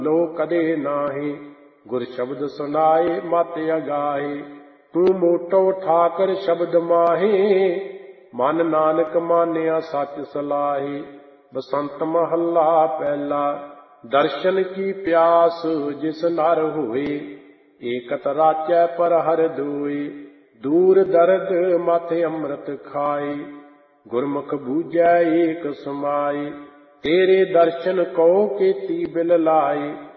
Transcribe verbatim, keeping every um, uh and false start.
लो कदे नाहि, गुर शब्द सुनाए मत अगाए। तू मोटो ठाकर शब्द माहे, मन नानक मानिया सच सलाहे। बसंत महला पहला, दर्शन की प्यास जिस नर होए। एकत राचै पर हर दोए, दूर दर्द मत अमृत खाए। गुरमुख बूझै एक समाए, तेरे दर्शन को केती बिल लाए।